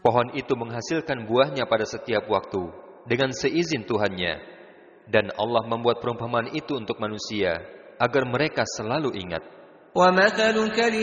Pohon itu menghasilkan buahnya pada setiap waktu dengan seizin Tuhannya. Dan Allah membuat perumpamaan itu untuk manusia agar mereka selalu ingat. وَمَثَلُ